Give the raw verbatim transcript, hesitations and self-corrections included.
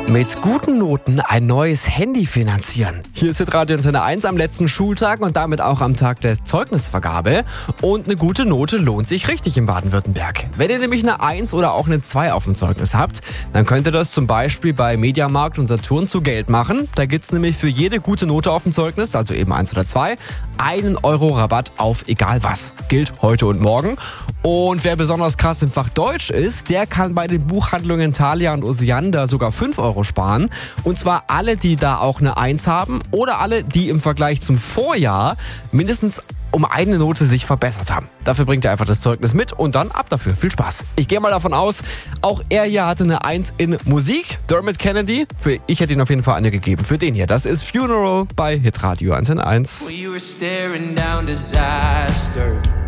Mit guten Noten ein neues Handy finanzieren. Hier ist Radio Antenne eins am letzten Schultag und damit auch am Tag der Zeugnisvergabe. Und eine gute Note lohnt sich richtig in Baden-Württemberg. Wenn ihr nämlich eine eins oder auch eine zwei auf dem Zeugnis habt, dann könnt ihr das zum Beispiel bei Mediamarkt und Saturn zu Geld machen. Da gibt's nämlich für jede gute Note auf dem Zeugnis, also eben eins oder zwei, einen Euro Rabatt auf egal was. Gilt heute und morgen. Und wer besonders krass im Fach Deutsch ist, der kann bei den Buchhandlungen Thalia und Osiander sogar fünf Euro sparen. Und zwar alle, die da auch eine eins haben oder alle, die im Vergleich zum Vorjahr mindestens um eine Note sich verbessert haben. Dafür bringt er einfach das Zeugnis mit und dann ab dafür. Viel Spaß. Ich gehe mal davon aus, auch er hier hatte eine eins in Musik. Dermot Kennedy. Für ich hätte ihn auf jeden Fall eine gegeben. Für den hier. Das ist Funeral bei Hitradio Antenne eins. We were staring down disaster.